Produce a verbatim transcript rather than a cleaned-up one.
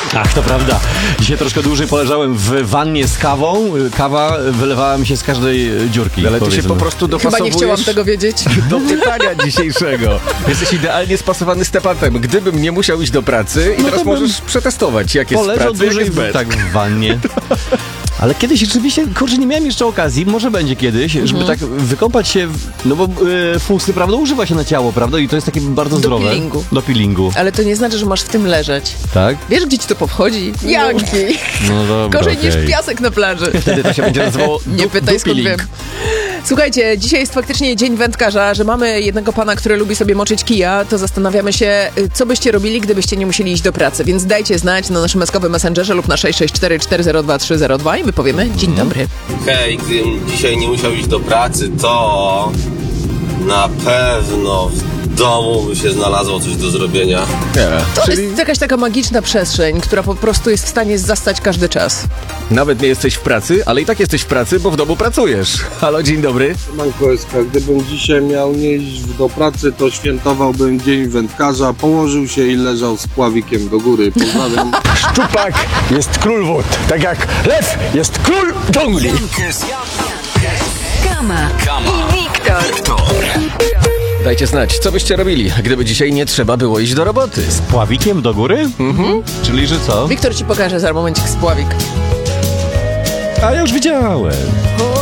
Ach, to prawda. Dzisiaj troszkę dłużej poleżałem w wannie z kawą. Kawa wylewała mi się z każdej dziurki. Ale ty się po prostu dopasowujesz... Chyba nie chciałam tego wiedzieć. Do pytania dzisiejszego. Jesteś idealnie spasowany z tematem. Gdybym nie musiał iść do pracy i No teraz to bym możesz przetestować, jak jest w Poleżał pracy, jak dłużej jest w, bez. tak w wannie. Ale kiedyś rzeczywiście, kurczę, nie miałem jeszcze okazji, może będzie kiedyś, żeby tak wykąpać się, w, no bo y, fusy, prawda, używa się na ciało, prawda, i to jest takie bardzo Do zdrowe. peelingu. Do peelingu. Ale to nie znaczy, że masz w tym leżeć. Tak? Wiesz, gdzie ci to powchodzi? Janki. No dobra, Gorzej okej. niż piasek na plaży. Wtedy to się będzie nazywało Nie du- pytaj, skąd dupiling. wiem. Słuchajcie, dzisiaj jest faktycznie dzień wędkarza, że mamy jednego pana, który lubi sobie moczyć kija, to zastanawiamy się, y, co byście robili, gdybyście nie musieli iść do pracy. Więc dajcie znać na naszym maskowym messengerze lub na sześć sześć cztery cztery zero dwa trzy zero dwa i my powiemy dzień dobry. Hej, gdybym dzisiaj nie musiał iść do pracy, to na pewno w domu by się znalazło coś do zrobienia. Nie, To czyli jest jakaś taka magiczna przestrzeń, która po prostu jest w stanie zastać każdy czas. nawet nie jesteś w pracy, ale i tak jesteś w pracy, bo w domu pracujesz. Halo, dzień dobry. Manko S K, gdybym dzisiaj miał nie iść do pracy, to świętowałbym dzień wędkarza, położył się i leżał z pławikiem do góry. Pozdrawiam. Szczupak jest król wód, tak jak lew jest król dżungli. Kama, i Wiktor. Dajcie znać, co byście robili, gdyby dzisiaj nie trzeba było iść do roboty. Z pławikiem do góry? Mhm. Czyli, że co? Wiktor ci pokaże za momencik spławik. A ja już widziałem.